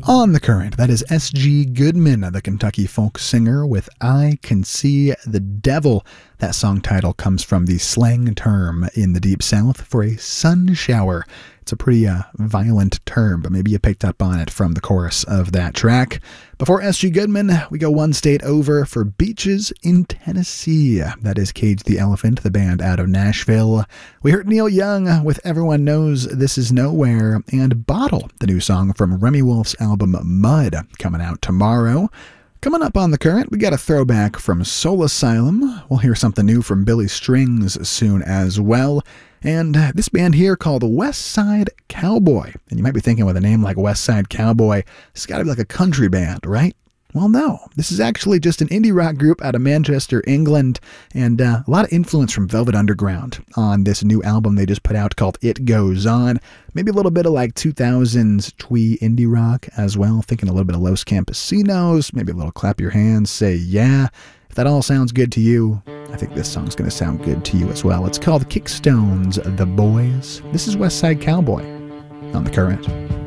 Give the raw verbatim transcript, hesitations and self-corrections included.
On the Current, that is S G Goodman, the Kentucky folk singer, with I Can See the Devil. That song title comes from the slang term in the Deep South for a sun shower. It's a pretty uh, violent term, but maybe you picked up on it from the chorus of that track. Before S G Goodman, we go one state over for Beaches in Tennessee. That is Cage the Elephant, the band out of Nashville. We heard Neil Young with Everyone Knows This Is Nowhere, and Bottle, the new song from Remy Wolf's album Mud, coming out tomorrow. Coming up on The Current, we got a throwback from Soul Asylum. We'll hear something new from Billy Strings soon as well. And this band here called West Side Cowboy. And you might be thinking, with a name like West Side Cowboy, it's got to be like a country band, right? Well, no. This is actually just an indie rock group out of Manchester, England, and uh, a lot of influence from Velvet Underground on this new album they just put out called It Goes On. Maybe a little bit of like two thousands twee indie rock as well, thinking a little bit of Los Campesinos, maybe a little Clap Your Hands, Say Yeah. If that all sounds good to you, I think this song's going to sound good to you as well. It's called Kickstones, The Boys. This is West Side Cowboy on The Current.